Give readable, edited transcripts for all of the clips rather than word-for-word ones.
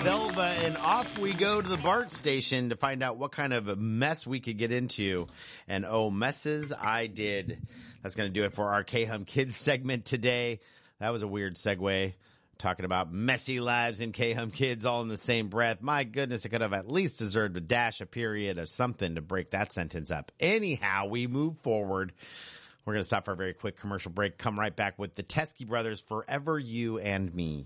Velva, and off we go to the BART station to find out what kind of a mess we could get into. And oh, messes I did. That's going to do it for our K-Hum Kids segment today. That was a weird segue, talking about messy lives and K-Hum Kids all in the same breath. My goodness, it could have at least deserved a dash, a period, or something to break that sentence up. Anyhow, we move forward. We're going to stop for a very quick commercial break. Come right back with the Teskey Brothers, Forever You and Me.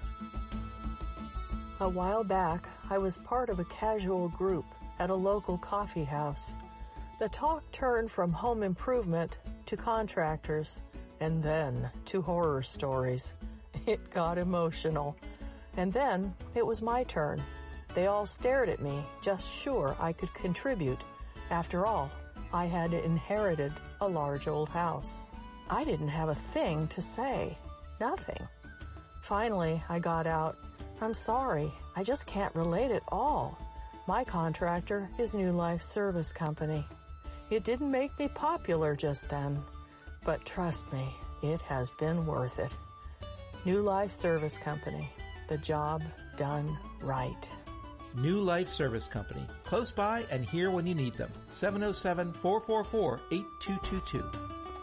A while back, I was part of a casual group at a local coffee house. The talk turned from home improvement to contractors and then to horror stories. It got emotional. And then it was my turn. They all stared at me, just sure I could contribute. After all, I had inherited a large old house. I didn't have a thing to say. Nothing. Finally, I got out, "I'm sorry, I just can't relate at all. My contractor is New Life Service Company." It didn't make me popular just then, but trust me, it has been worth it. New Life Service Company, the job done right. New Life Service Company, close by and here when you need them. 707-444-8222.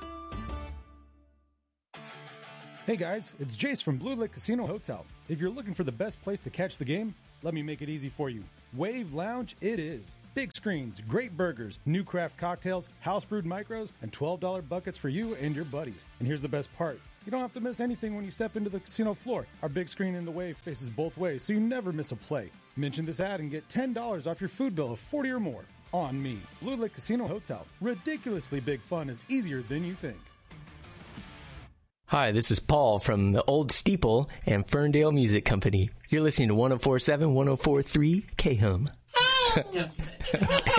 Hey guys, it's Jace from Blue Lake Casino Hotel. If you're looking for the best place to catch the game, let me make it easy for you. Wave Lounge it is. Big screens, great burgers, new craft cocktails, house brewed micros, and $12 buckets for you and your buddies. And here's the best part. You don't have to miss anything when you step into the casino floor. Our big screen in the Wave faces both ways, so you never miss a play. Mention this ad and get $10 off your food bill of $40 or more. On me. Blue Lake Casino Hotel. Ridiculously big fun is easier than you think. Hi, this is Paul from the Old Steeple and Ferndale Music Company. You're listening to 104.7, 104.3 K-Hum.